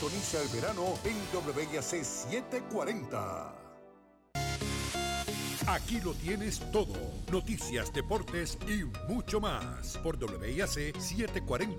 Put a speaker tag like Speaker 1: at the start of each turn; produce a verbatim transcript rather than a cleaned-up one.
Speaker 1: Sintoniza el verano en W I A C setecientos cuarenta. Aquí lo tienes todo. Noticias, deportes y mucho más. Por W I A C setecientos cuarenta